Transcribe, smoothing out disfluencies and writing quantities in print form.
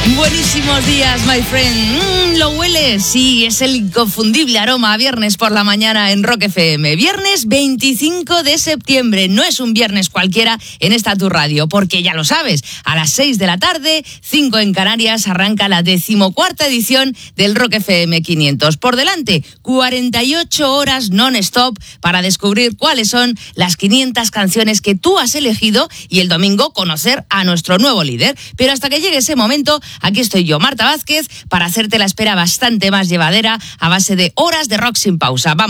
Buenísimos días, my friend. ¿Lo hueles? Sí, es el inconfundible aroma a viernes por la mañana en Rock FM. Viernes 25 de septiembre. No es un viernes cualquiera en esta tu radio, porque ya lo sabes, a las 6 de la tarde, 5 en Canarias, arranca la 14ª edición del Rock FM 500. Por delante, 48 horas non-stop para descubrir cuáles son las 500 canciones que tú has elegido y el domingo conocer a nuestro nuevo líder. Pero hasta que llegue ese momento, aquí estoy yo, Marta Vázquez, para hacerte la espera bastante más llevadera a base de horas de rock sin pausa. Vamos.